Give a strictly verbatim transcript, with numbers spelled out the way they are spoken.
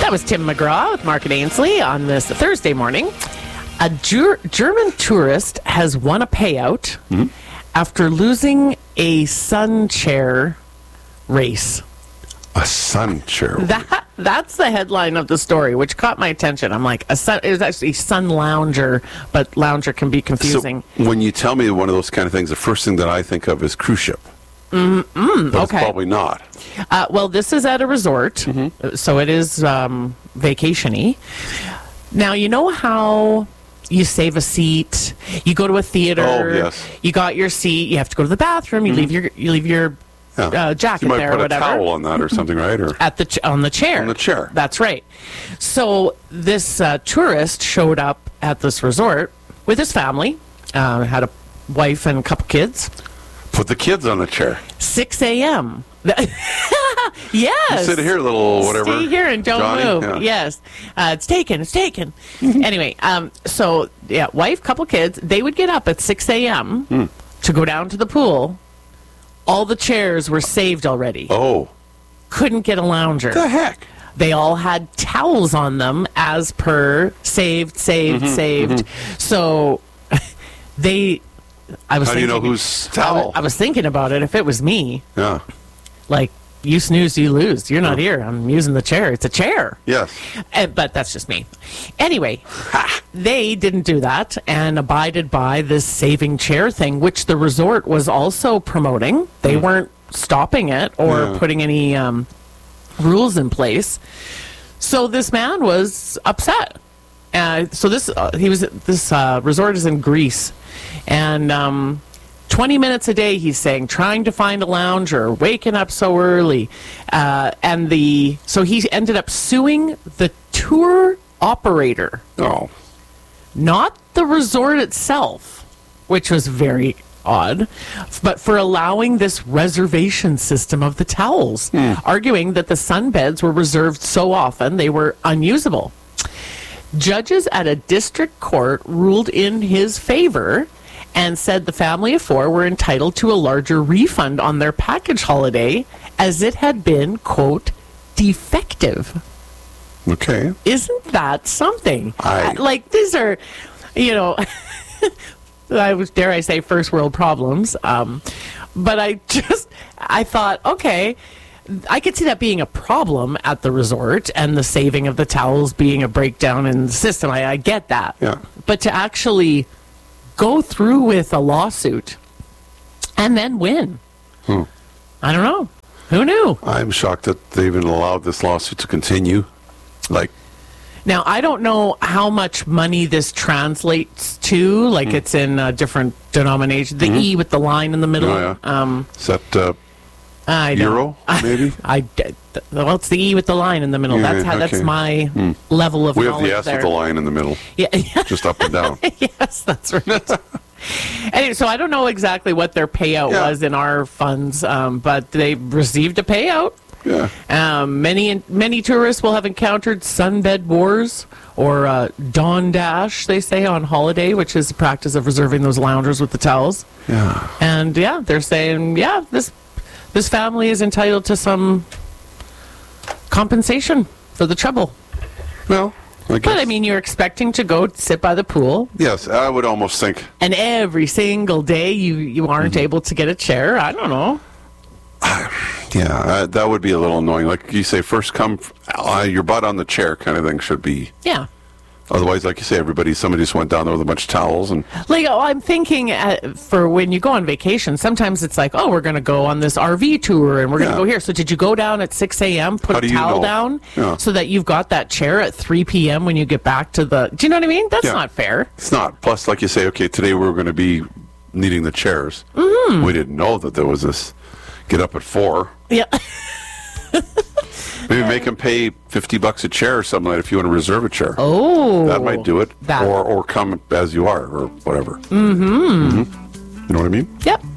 That was Tim McGraw with Mark and Ainsley on this Thursday morning. A Ger- German tourist has won a payout mm-hmm. after losing a sun chair race. A sun chair. That that's the headline of the story, which caught my attention. I'm like, a sun. It was actually sun lounger, but lounger can be confusing. So when you tell me one of those kind of things, the first thing that I think of is cruise ship. Mm-mm, but okay. It's probably not. Uh, well, this is at a resort, mm-hmm. so it is um, vacation-y. Now, you know how you save a seat, you go to a theater, oh, yes. you got your seat, you have to go to the bathroom, you mm-hmm. leave your you leave your yeah. uh, jacket you might there put or whatever. A towel on that or something, right? Or at the ch- on the chair. On the chair. That's right. So this uh, tourist showed up at this resort with his family, uh, had a wife and a couple kids. Put the kids on the chair. six a.m. Yes. You sit here, little whatever. Stay here and don't Johnny. move. Yeah. Yes. Uh, it's taken. It's taken. Anyway, um, so, yeah, wife, couple kids, they would get up at six a.m. Mm. to go down to the pool. All the chairs were saved already. Oh. Couldn't get a lounger. The heck? They all had towels on them as per saved, saved, mm-hmm, saved. Mm-hmm. So they... I was How do you thinking, know whose towel? I was, I was thinking about it. If it was me, yeah, like, you snooze, you lose. You're not here. I'm using the chair. It's a chair. Yes. And, but that's just me. Anyway, they didn't do that and abided by this saving chair thing, which the resort was also promoting. They mm. weren't stopping it or yeah. putting any um, rules in place. So this man was upset. Uh, so this uh, he was this uh, resort is in Greece, and um, twenty minutes a day, he's saying, trying to find a lounger, waking up so early, uh, and the so he ended up suing the tour operator. Oh, not the resort itself, which was very odd, but for allowing this reservation system of the towels, mm. arguing that the sunbeds were reserved so often they were unusable. Judges at a district court ruled in his favor and said the family of four were entitled to a larger refund on their package holiday as it had been, quote, defective. Okay. Isn't that something? I... Like, these are, you know, I was, dare I say, first world problems. Um, but I just, I thought, okay, I could see that being a problem at the resort and the saving of the towels being a breakdown in the system. I, I get that. Yeah. But to actually go through with a lawsuit and then win, hmm. I don't know. Who knew? I'm shocked that they even allowed this lawsuit to continue. Like, now, I don't know how much money this translates to. Like, mm. it's in a different denomination. The mm-hmm. E with the line in the middle. Oh, yeah. um, Is that uh, I euro, maybe? I, I, well, it's the E with the line in the middle. Yeah, that's how. okay. That's my mm. level of we knowledge. We have the S there. with the line in the middle. Yeah. Just up and down. Yes, that's right. Anyway, so I don't know exactly what their payout yeah. was in our funds, um, but they received a payout. Yeah. Um, many many tourists will have encountered sunbed wars or uh, dawn dash, they say, on holiday, which is the practice of reserving those loungers with the towels. Yeah. And yeah, they're saying, yeah, this this family is entitled to some compensation for the trouble. Well, I guess. But I mean, you're expecting to go sit by the pool. Yes, I would almost think. And every single day you, you aren't mm-hmm. able to get a chair. I don't know. Yeah, uh, that would be a little annoying. Like you say, first come, uh, your butt on the chair kind of thing should be. Yeah. Otherwise, like you say, everybody, somebody just went down there with a bunch of towels and. Like, oh, I'm thinking uh, for when you go on vacation, sometimes it's like, oh, we're going to go on this R V tour and we're going to yeah. go here. So did you go down at six a.m., put How a towel down yeah. so that you've got that chair at three p.m. when you get back to the. Do you know what I mean? That's yeah. not fair. It's not. Plus, like you say, okay, today we're going to be needing the chairs. Mm-hmm. We didn't know that there was this get up at four. Yeah. Maybe make them pay fifty bucks a chair or something like that if you want to reserve a chair. Oh. That might do it. That. Or or come as you are or whatever. Mm-hmm. Mm-hmm. You know what I mean? Yep.